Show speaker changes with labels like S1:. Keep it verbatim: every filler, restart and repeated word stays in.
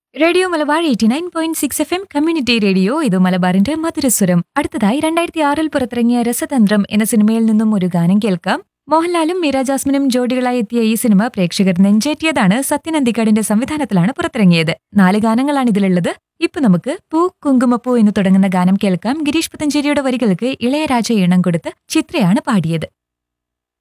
S1: Radio Malabar eighty nine point six F M community radio ഇത് മലബാറിന്റെ മധുരസ്വരം. അടുത്തതായി രണ്ടായിരത്തി ആറിൽ പുറത്തിറങ്ങിയ രസതന്ത്രം എന്ന സിനിമയിൽ നിന്നും ഒരു ഗാനം കേൾക്കാം. മോഹൻലാലും മീര ജാസ്മിനും ജോഡികളായി എത്തിയ ഈ സിനിമ പ്രേക്ഷകർ നെഞ്ചേറ്റിയതാണ്. സത്യൻ അന്തിക്കാടിന്റെ സംവിധാനത്തിലാണ് പുറത്തിറങ്ങിയത്. നാല് ഗാനങ്ങളാണ് ഇതിലുള്ളത്. ഇപ്പൊ നമുക്ക് പൂ കുങ്കുമപ്പൂ എന്ന് തുടങ്ങുന്ന ഗാനം കേൾക്കാം. ഗിരീഷ് പുത്തഞ്ചേരിയുടെ വരികൾക്ക് ഇളയരാജ ഈണം കൊടുത്ത് ചിത്രയാണ് പാടിയത്.